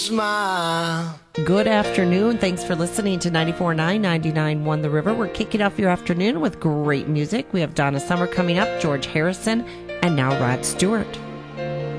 Smile. Good afternoon. Thanks for listening to 94.9, 99.1 The River. We're kicking off your afternoon with great music. We have Donna Summer coming up, George Harrison, and now Rod Stewart.